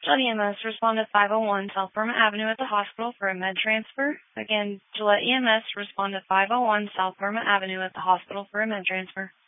Gillette EMS, respond to 501 South Burma Avenue at the hospital for a med transfer. Again, Gillette EMS, respond to 501 South Burma Avenue at the hospital for a med transfer.